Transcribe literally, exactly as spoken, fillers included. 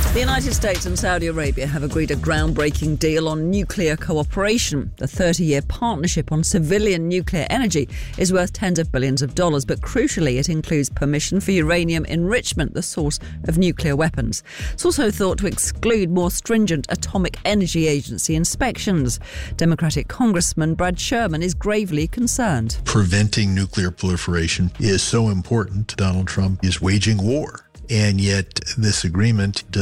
The United States and Saudi Arabia have agreed a groundbreaking deal on nuclear cooperation. The thirty-year partnership on civilian nuclear energy is worth tens of billions of dollars, but crucially it includes permission for uranium enrichment, the source of nuclear weapons. It's also thought to exclude more stringent Atomic Energy Agency inspections. Democratic Congressman Brad Sherman is gravely concerned. Preventing nuclear proliferation is so important. Donald Trump is waging war, and yet this agreement does